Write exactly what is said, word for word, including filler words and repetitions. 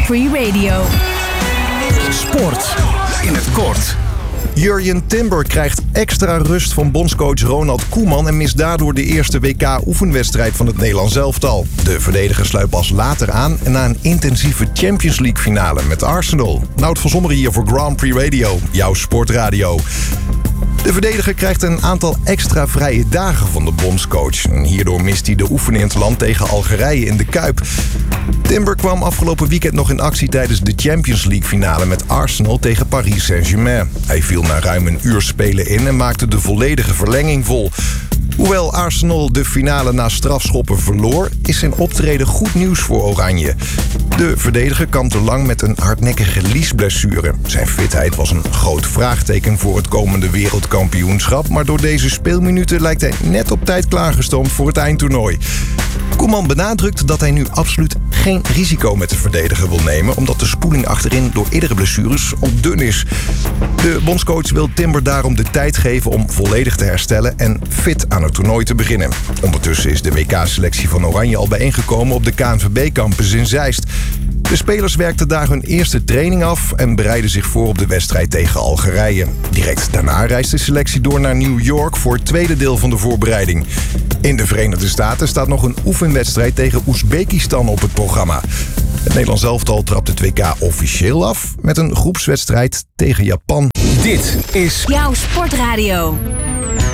Grand Prix Radio. Sport in het kort. Jurjen Timber krijgt extra rust van bondscoach Ronald Koeman en mist daardoor de eerste W K-oefenwedstrijd van het Nederlands elftal. De verdediger sluit pas later aan en na een intensieve Champions League finale met Arsenal. Nout van Zommeren hier voor Grand Prix Radio, jouw sportradio. De verdediger krijgt een aantal extra vrije dagen van de bondscoach. En hierdoor mist hij de oefening in het land tegen Algerije in de Kuip. Timber kwam afgelopen weekend nog in actie tijdens de Champions League finale met Arsenal tegen Paris Saint-Germain. Hij viel na ruim een uur spelen in en maakte de volledige verlenging vol. Hoewel Arsenal de finale na strafschoppen verloor, is zijn optreden goed nieuws voor Oranje. De verdediger kampte lang met een hardnekkige liesblessure. Zijn fitheid was een groot vraagteken voor het komende wereldkampioenschap, maar door deze speelminuten lijkt hij net op tijd klaargestoomd voor het eindtoernooi. Koeman benadrukt dat hij nu absoluut geen risico met de verdediger wil nemen, omdat de spoeling achterin door eerdere blessures al dun is. De bondscoach wil Timber daarom de tijd geven om volledig te herstellen en fit aan het toernooi te beginnen. Ondertussen is de W K-selectie van Oranje al bijeengekomen op de K N V B-campus in Zeist. De spelers werkten daar hun eerste training af en bereidden zich voor op de wedstrijd tegen Algerije. Direct daarna reist de selectie door naar New York voor het tweede deel van de voorbereiding. In de Verenigde Staten staat nog een oefenwedstrijd tegen Oezbekistan op het programma. Het Nederlands elftal trapt het W K officieel af met een groepswedstrijd tegen Japan. Dit is jouw sportradio.